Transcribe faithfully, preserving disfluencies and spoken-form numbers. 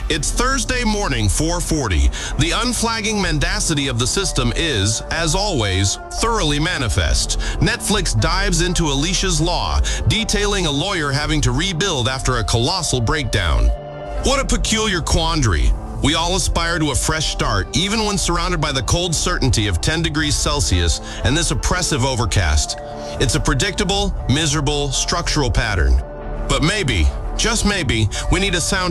It's Thursday morning, four forty. The unflagging mendacity of the system is, as always, thoroughly manifest. Netflix dives into Alicia's Law, detailing a lawyer having to rebuild after a colossal breakdown. What a peculiar quandary. We all aspire to a fresh start, even when surrounded by the cold certainty of ten degrees Celsius and this oppressive overcast. It's a predictable, miserable, structural pattern. But maybe, just maybe, we need a sound